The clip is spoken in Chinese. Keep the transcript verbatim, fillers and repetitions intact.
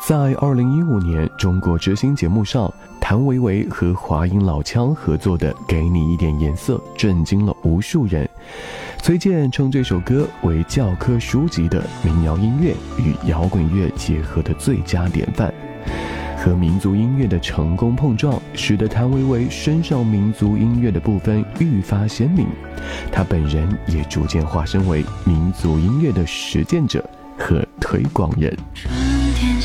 在二零一五年中国之星节目上，谭维维和华阴老腔合作的《给你一点颜色》震惊了无数人。崔健称这首歌为教科书级的民谣音乐与摇滚乐结合的最佳典范。和民族音乐的成功碰撞，使得谭维维身上民族音乐的部分愈发鲜明，他本人也逐渐化身为民族音乐的实践者和推广人。